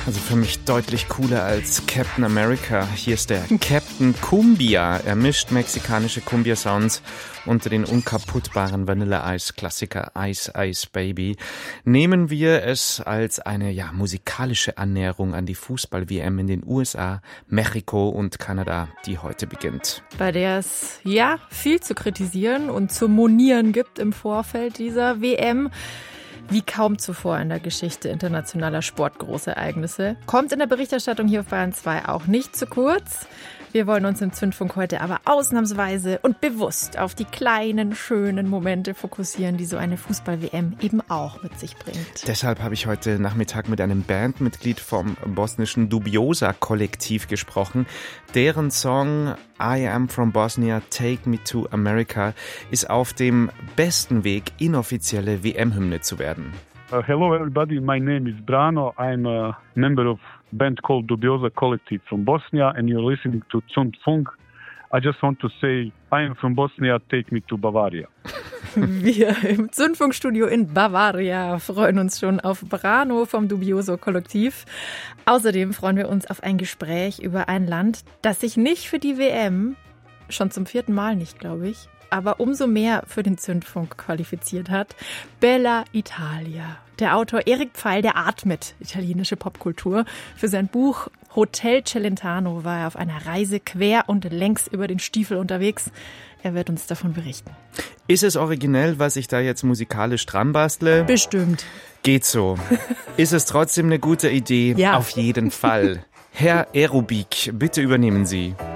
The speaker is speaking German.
Also für mich deutlich cooler als Captain America. Hier ist der Captain Cumbia. Er mischt mexikanische Cumbia-Sounds unter den unkaputtbaren Vanille-Ice-Klassiker Ice Ice Baby. Nehmen wir es als eine musikalische Annäherung an die Fußball-WM in den USA, Mexiko und Kanada, die heute beginnt. Bei der es viel zu kritisieren und zu monieren gibt im Vorfeld dieser WM. Wie kaum zuvor in der Geschichte internationaler Sportgroßereignisse. Kommt in der Berichterstattung hier auf Bayern 2 auch nicht zu kurz. Wir wollen uns im Zündfunk heute aber ausnahmsweise und bewusst auf die kleinen, schönen Momente fokussieren, die so eine Fußball-WM eben auch mit sich bringt. Deshalb habe ich heute Nachmittag mit einem Bandmitglied vom bosnischen Dubiosa-Kollektiv gesprochen. Deren Song I Am From Bosnia, Take Me To America ist auf dem besten Weg, inoffizielle WM-Hymne zu werden. Hello everybody, my name is Brano. I'm a member of a band called Dubiosa Collective from Bosnia and you're listening to Zündfunk. I just want to say, I am from Bosnia, take me to Bavaria. Wir im Zündfunkstudio in Bavaria freuen uns schon auf Brano vom Dubiosa Kollektiv. Außerdem freuen wir uns auf ein Gespräch über ein Land, das sich nicht für die WM, schon zum 4. Mal nicht, glaube ich, aber umso mehr für den Zündfunk qualifiziert hat. Bella Italia. Der Autor Erik Pfeil, der atmet italienische Popkultur. Für sein Buch Hotel Celentano war er auf einer Reise quer und längs über den Stiefel unterwegs. Er wird uns davon berichten. Ist es originell, was ich da jetzt musikalisch dran bastle? Bestimmt. Geht so. Ist es trotzdem eine gute Idee? Ja. Auf jeden Fall. Herr Aerobik, bitte übernehmen Sie.